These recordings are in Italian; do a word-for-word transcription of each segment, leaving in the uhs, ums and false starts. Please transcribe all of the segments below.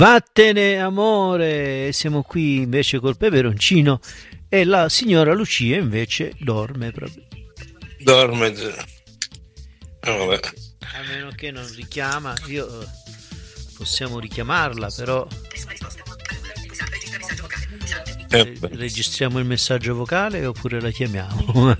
Vattene amore, siamo qui invece col peperoncino e la signora Lucia invece dorme proprio. Dorme. Oh, vabbè. A meno che non richiama, io possiamo richiamarla, però Eh, registriamo il messaggio vocale oppure la chiamiamo?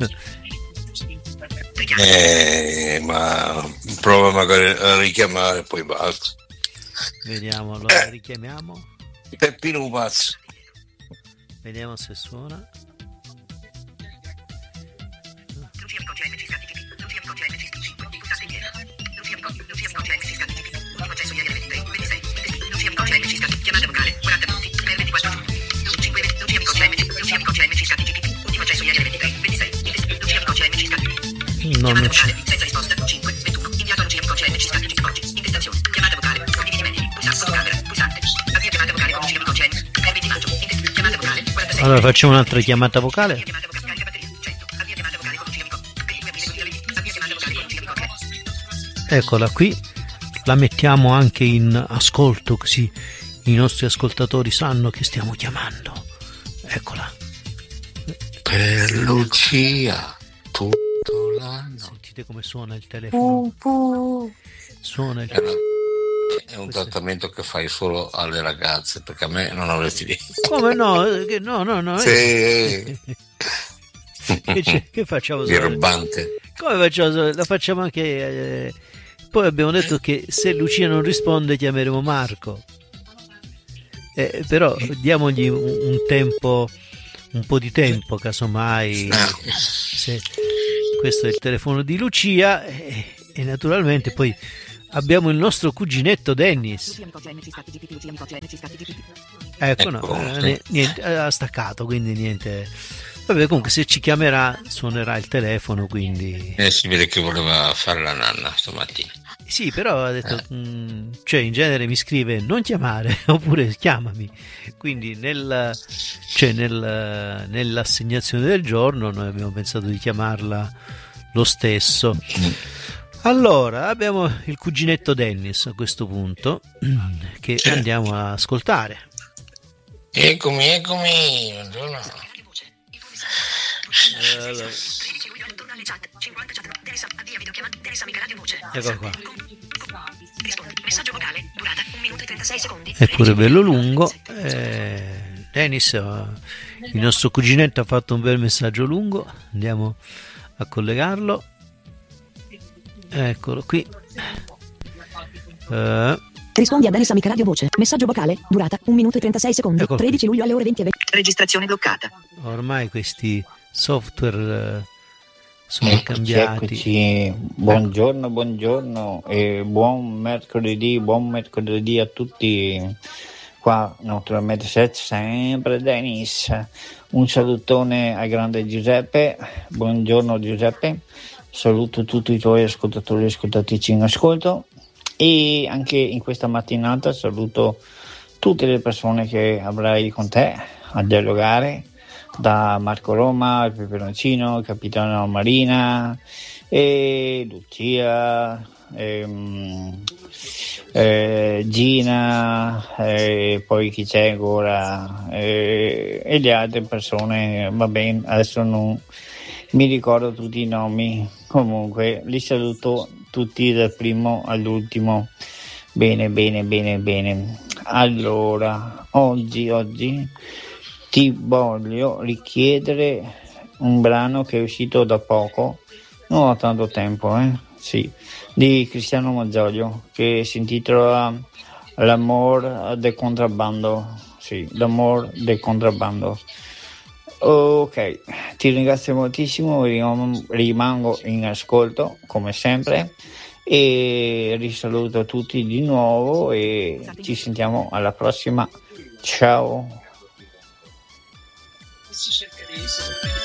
eh, ma prova magari a richiamare, poi basta. Vediamo, allora richiamiamo. Peppino pazzo. Vediamo se suona. No, non c'è. Allora facciamo un'altra chiamata vocale. Eccola qui, la mettiamo anche in ascolto così i nostri ascoltatori sanno che stiamo chiamando. Eccola. Per Lucia tutto l'anno. Sentite come suona il telefono. Suona il telefono. È un trattamento che fai solo alle ragazze, perché a me non avresti detto. Come no? No, no, no. Sì. che, che facciamo? Dirobbante. Come facciamo? La facciamo anche. Eh, poi abbiamo detto che se Lucia non risponde chiameremo Marco. Eh, però diamogli un, un tempo, un po' di tempo, casomai. Se questo è il telefono di Lucia e, e naturalmente poi abbiamo il nostro cuginetto Dennis. Ecco, no, eh, niente, ha staccato, quindi niente. Vabbè, comunque se ci chiamerà suonerà il telefono, quindi. Eh, si vede che voleva fare la nanna stamattina. Sì, però ha detto, eh. mh, cioè in genere mi scrive non chiamare oppure chiamami. Quindi nel, cioè nel, nell'assegnazione del giorno noi abbiamo pensato di chiamarla lo stesso. Mm. Allora, abbiamo il cuginetto Dennis a questo punto che certo. Andiamo a ascoltare. Eccomi, eccomi. Buongiorno. Allora. Ecco qua. È pure bello lungo. Eh, Dennis, il nostro cuginetto ha fatto un bel messaggio lungo. Andiamo a collegarlo. Eccolo qui. Uh, Rispondi a Dennis Amica Radio Voce. Messaggio vocale, durata un minuto e trentasei secondi. Ecco tredici luglio alle ore venti e venti. Registrazione bloccata. Ormai questi software uh, sono eccoci, cambiati. Eccoci. Buongiorno, buongiorno e buon mercoledì, buon mercoledì a tutti. Qua naturalmente c'è sempre Dennis. Un salutone al grande Giuseppe. Buongiorno Giuseppe. Saluto tutti i tuoi ascoltatori e ascoltatrici in ascolto e anche in questa mattinata saluto tutte le persone che avrai con te a dialogare, da Marco Roma, il Peperoncino, Capitano Marina e Lucia, ehm, eh, Gina, e poi chi c'è ancora e, e le altre persone, va bene, adesso non mi ricordo tutti i nomi, comunque li saluto tutti dal primo all'ultimo. Bene, bene, bene, bene. Allora, oggi, oggi ti voglio richiedere un brano che è uscito da poco, non ho tanto tempo, eh? Sì, di Cristiano Maggioglio, che si intitola L'amor del contrabbando. Sì, l'amor del contrabbando. Ok, ti ringrazio moltissimo, rimango in ascolto come sempre e risaluto tutti di nuovo e ci sentiamo alla prossima. Ciao.